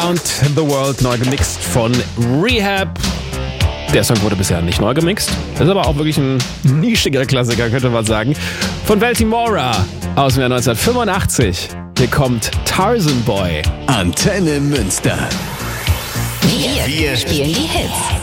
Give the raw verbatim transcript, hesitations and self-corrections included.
Und The World neu gemixt von Rehab. Der Song wurde bisher nicht neu gemixt. Das ist aber auch wirklich ein nischiger Klassiker, könnte man sagen. Von Veltimora aus dem Jahr neunzehnhundertfünfundachtzig. Hier kommt Tarzan Boy. Antenne Münster. Wir, wir spielen die Hits.